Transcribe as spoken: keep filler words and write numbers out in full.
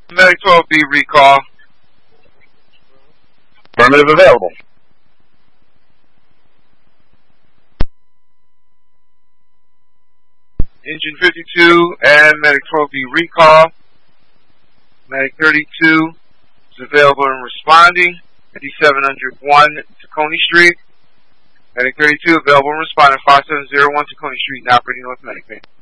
Medic twelve B recall. Affirmative, available. Engine fifty-two and Medic twelve B recall. Medic thirty-two is available and responding. fifty-seven oh one Tacony Street. Medic thirty-two available and responding. five seven zero one Tacony Street and operating North Medic.